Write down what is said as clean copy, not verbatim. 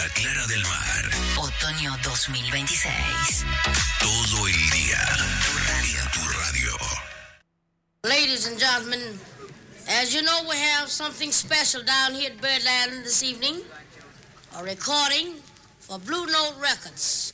Clara del Mar. Otoño 2026. Todo el día. Tu radio. Ladies and gentlemen, as you know, we have something special down here at Birdland this evening. A recording for Blue Note Records.